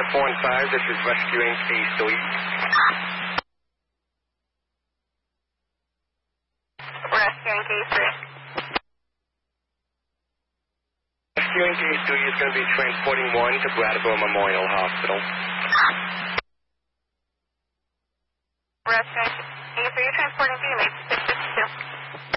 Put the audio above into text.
415, this is rescuing K3. Rescuing K3. Rescuing K3 is going to be transporting one to Brattleboro Memorial Hospital. Rescuing K3, transporting B, make 662.